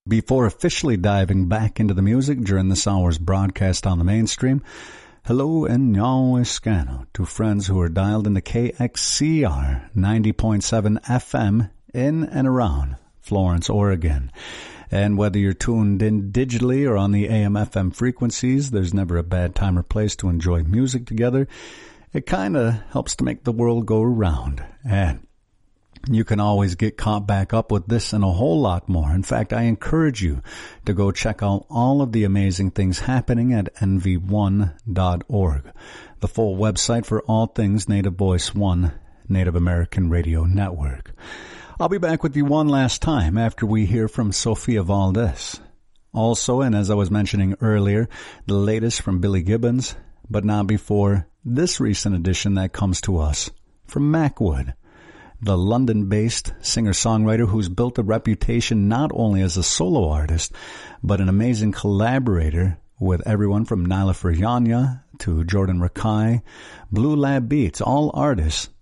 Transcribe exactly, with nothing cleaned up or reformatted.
Before officially diving back into the music during this hour's broadcast on the mainstream, hello and Yaweskano to friends who are dialed into K X C R ninety point seven F M in and around Florence, Oregon. And whether you're tuned in digitally or on the A M F M frequencies, there's never a bad time or place to enjoy music together. It kind of helps to make the world go around. And you can always get caught back up with this and a whole lot more. In fact, I encourage you to go check out all of the amazing things happening at N V one dot org, the full website for all things Native Voice One, Native American Radio Network. I'll be back with you one last time after we hear from Sophia Valdez. Also, and as I was mentioning earlier, the latest from Billy Gibbons, but not before this recent addition that comes to us from Macwood, the London-based singer-songwriter who's built a reputation not only as a solo artist, but an amazing collaborator with everyone from Nyla Furjanya to Jordan Rakai, Blue Lab Beats, all artists